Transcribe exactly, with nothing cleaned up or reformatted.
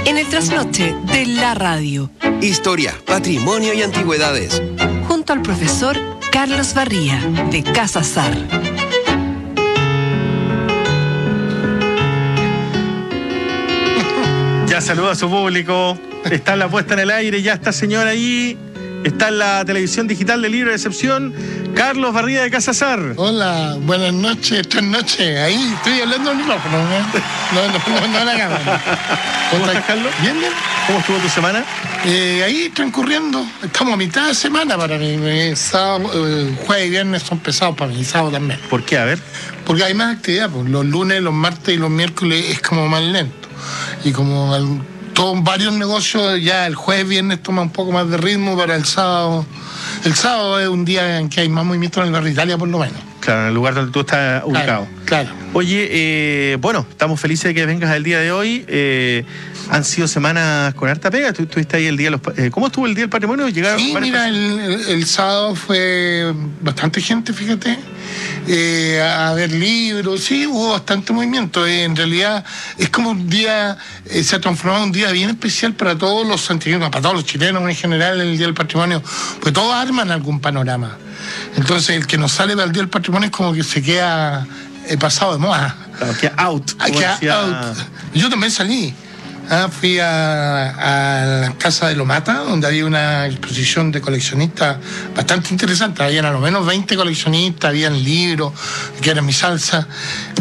en el trasnoche de la radio. Historia, patrimonio y antigüedades. Junto al profesor Carlos Barría, de Casa Sar. Ya saluda a su público. Está la puesta en el aire, ya está señor ahí. Está en la televisión digital de Libre de Excepción, Carlos Barría de Casa Sar. Hola, buenas noches, esta noche. Ahí estoy hablando al micrófono, ¿eh? No, no, no, no a la cámara. ¿Cómo estás, Carlos? Bien, bien. ¿Cómo estuvo tu semana? Eh, ahí transcurriendo. Estamos a mitad de semana para mí. Eh, sábado, eh, jueves y viernes son pesados para mí, y sábado también. ¿Por qué? A ver. Porque hay más actividad. Pues. Los lunes, los martes y los miércoles es como más lento. Y como al, todos varios negocios, ya el jueves, viernes toma un poco más de ritmo para el sábado. El sábado es un día en que hay más movimiento en el barrio Italia, por lo menos. Claro, en el lugar donde tú estás ubicado. Claro. claro. Oye, eh, bueno, estamos felices de que vengas el día de hoy. Eh, han sido semanas con harta pega. Tú estuviste ahí el día de los... Eh, ¿Cómo estuvo el día del patrimonio? ¿Llegaron sí, mira, el, el, el sábado fue bastante gente, fíjate, eh, a ver libros. Sí, hubo bastante movimiento. Eh, en realidad es como un día, eh, se ha transformado en un día bien especial para todos los santiagueños, para todos los chilenos en general, el Día del Patrimonio, pues todos arman algún panorama. Entonces el que nos sale para el Día del Patrimonio es como que se queda eh, pasado de moda. Claro, queda out. Ah, queda decía... out. Yo también salí. Ah, fui a, a la casa de Lomata, donde había una exposición de coleccionistas bastante interesante. Habían a lo menos veinte coleccionistas, habían libros, que era mi salsa.